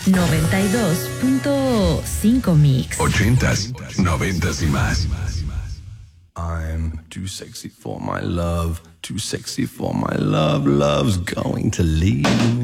92.5 Mix. 80s, 90s y más. I'm too sexy for my love, too sexy for my love, love's going to leave.